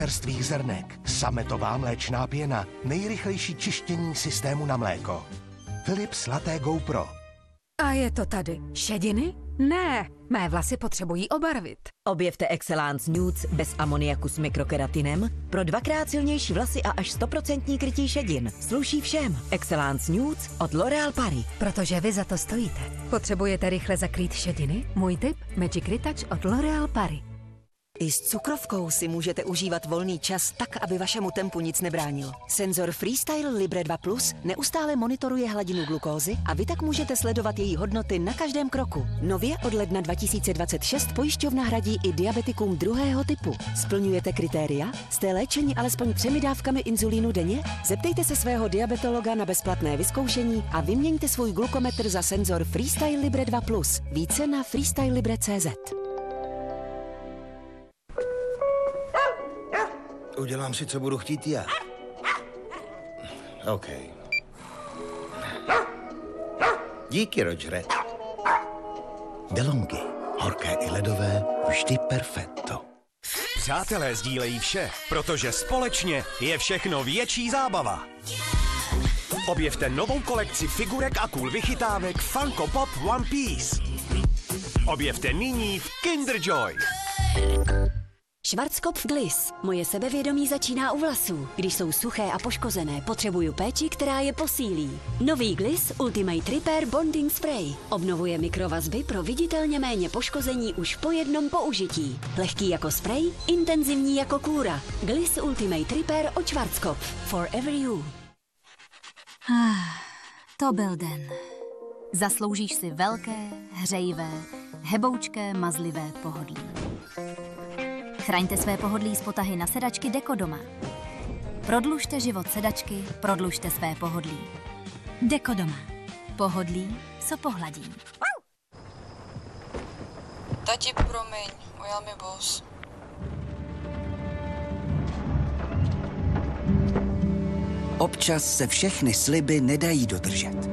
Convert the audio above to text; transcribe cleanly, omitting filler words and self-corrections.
čerstvých zrnek, sametová mléčná pěna, nejrychlejší čištění systému na mléko. Philips Latte GoPro. A je to tady. Šediny? Ne, mé vlasy potřebují obarvit. Objevte Excellence Nudes bez amoniaku s mikrokeratinem pro 2x silnější vlasy a až 100% krytí šedin. Sluší všem. Excellence Nudes od L'Oréal Paris. Protože vy za to stojíte. Potřebujete rychle zakrýt šediny? Můj tip? Magic Retouch od L'Oréal Paris. I s cukrovkou si můžete užívat volný čas tak, aby vašemu tempu nic nebránil. Senzor Freestyle Libre 2 Plus neustále monitoruje hladinu glukózy a vy tak můžete sledovat její hodnoty na každém kroku. Nově od ledna 2026 pojišťovna hradí i diabetikům druhého typu. Splňujete kritéria? Jste léčeni alespoň 3 dávkami inzulínu denně? Zeptejte se svého diabetologa na bezplatné vyzkoušení a vyměňte svůj glukometr za senzor Freestyle Libre 2 Plus. Více na freestylelibre.cz. Udělám si, co budu chtít já. OK. Díky, Rogere. DeLonghi. Horké i ledové, vždy perfetto. Přátelé sdílejí vše, protože společně je všechno větší zábava. Objevte novou kolekci figurek a cool vychytávek Funko Pop One Piece. Objevte nyní v Kinder Joy. Schwarzkopf Gliss. Moje sebevědomí začíná u vlasů. Když jsou suché a poškozené, potřebuju péči, která je posílí. Nový Gliss Ultimate Repair Bonding Spray obnovuje mikrovazby pro viditelně méně poškození už po jednom použití. Lehký jako spray, intenzivní jako kůra. Gliss Ultimate Repair od Schwarzkopf. Forever you. To byl den. Zasloužíš si velké, hřejivé, heboučké, mazlivé pohodlí. Chraňte své pohodlí z potahy na sedačky Dekodoma. Prodlužte život sedačky, prodlužte své pohodlí. Dekodoma. Pohodlí, co pohladí. Tati, promiň, ujel mi bus. Občas se všechny sliby nedají dodržet.